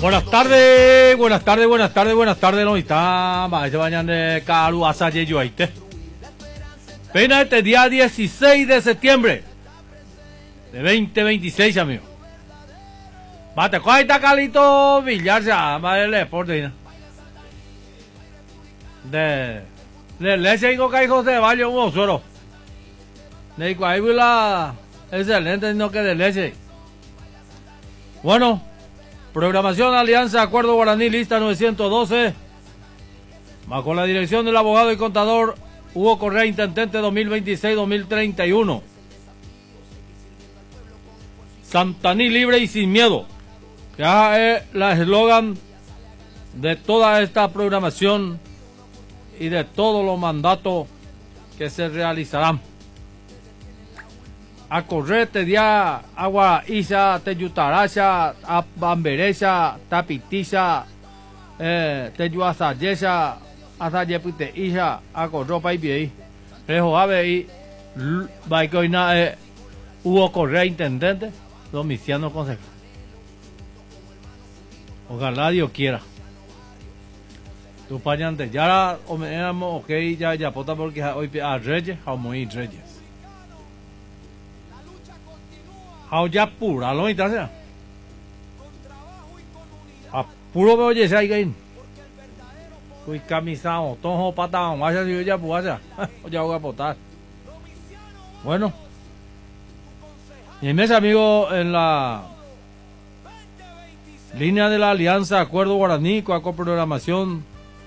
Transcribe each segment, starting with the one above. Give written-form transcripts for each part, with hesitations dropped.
Buenas tardes, buenas tardes, buenas tardes, buenas tardes. No está, se vayan de Caru a Sayeyo Aite. Pena este día 16 de septiembre de 2026, amigo. Bate, ¿cuál está Calito Villar? Ya, madre el deporte. De leche y coca y José Valle, un suero. De Cuaibula, excelente, no que de leche. Bueno. Programación Alianza Acuerdo Guaraní, lista 912. Bajo la dirección del abogado y contador Hugo Correa, intendente 2026-2031. Santaní libre y sin miedo. Que es la eslogan de toda esta programación y de todos los mandatos que se realizarán. A correr te dia agua isa te yutaracha a bamberecha tapitiza te yuasayesa hasta yepite isa a correr pa y rejo ave y baicoina Hugo Correa intendente Domiciano concejal. Ojalá Dios quiera. Tu pañante ya o me amo ok ya pota porque hoy a Reyes a muy Reyes. Ya pura lo mitad a puro me oye sai gain cuy camisao tojo patao vaya si ya puasa ya voy a botar. Bueno, y mis amigos en la línea de la Alianza Acuerdo Guaraní con programación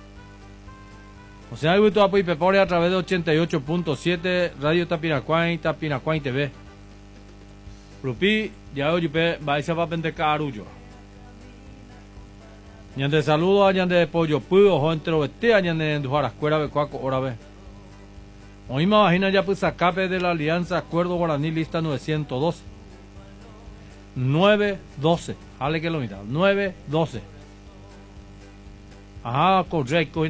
o sea hay a Pepore a través de 88.7 Radio Tapiracuay TV. Rupi, ya hoy va a vender carullo. Ñande saludo a ñande pollo puyo, ojo entre oeste, a ñande en la escuela de cuaco, hora ve. Hoy me imagino ya pues sacape de la Alianza Acuerdo Guaraní, lista 912. 912. Jale que lo mitad. 912. Ajá, correcto.